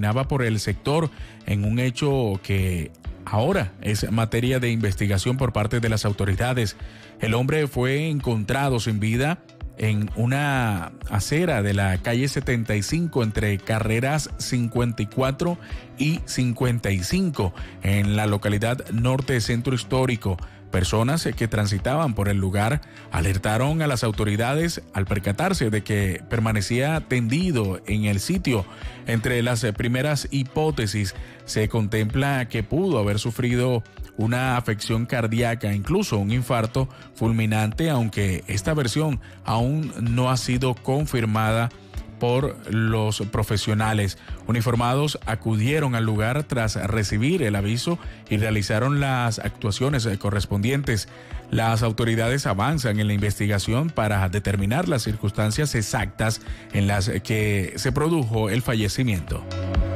caminaba por el sector en un hecho que ahora es materia de investigación por parte de las autoridades. El hombre fue encontrado sin vida en una acera de la calle 75 entre carreras 54 y 55 en la localidad Norte Centro Histórico. Personas que transitaban por el lugar alertaron a las autoridades al percatarse de que permanecía tendido en el sitio. Entre las primeras hipótesis se contempla que pudo haber sufrido una afección cardíaca, incluso un infarto fulminante, aunque esta versión aún no ha sido confirmada por los profesionales. Uniformados acudieron al lugar tras recibir el aviso y realizaron las actuaciones correspondientes. Las autoridades avanzan en la investigación para determinar las circunstancias exactas en las que se produjo el fallecimiento.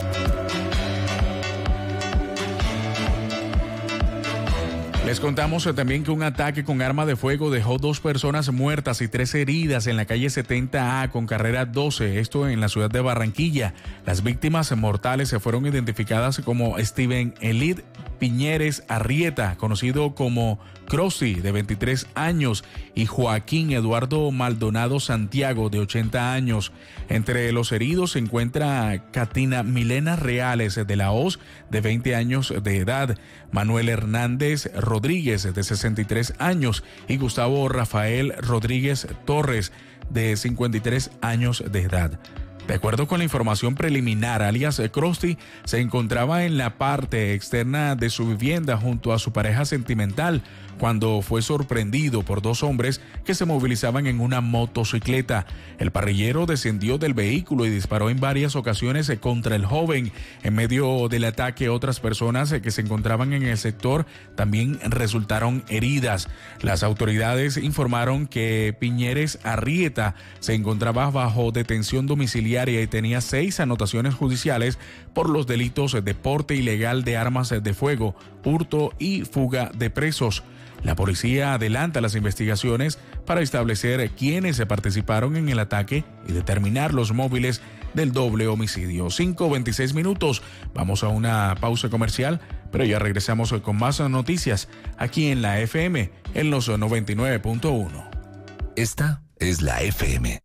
Les contamos también que un ataque con arma de fuego dejó 2 personas muertas y 3 heridas en la calle 70A con carrera 12, esto en la ciudad de Barranquilla. Las víctimas mortales se fueron identificadas como Steven Elid Piñeres Arrieta, conocido como Crossi, de 23 años, y Joaquín Eduardo Maldonado Santiago, de 80 años. Entre los heridos se encuentra Katina Milena Reales de la Hoz, de 20 años de edad, Manuel Hernández Rodríguez, de 63 años, y Gustavo Rafael Rodríguez Torres, de 53 años de edad. De acuerdo con la información preliminar, alias Krusty se encontraba en la parte externa de su vivienda junto a su pareja sentimental cuando fue sorprendido por 2 hombres que se movilizaban en una motocicleta. El parrillero descendió del vehículo y disparó en varias ocasiones contra el joven. En medio del ataque, otras personas que se encontraban en el sector también resultaron heridas. Las autoridades informaron que Piñeres Arrieta se encontraba bajo detención domiciliaria y tenía 6 anotaciones judiciales por los delitos de porte ilegal de armas de fuego, hurto y fuga de presos. La policía adelanta las investigaciones para establecer quiénes participaron en el ataque y determinar los móviles del doble homicidio. 5:26 minutos. Vamos a una pausa comercial, pero ya regresamos con más noticias aquí en la FM en los 99.1. Esta es la FM.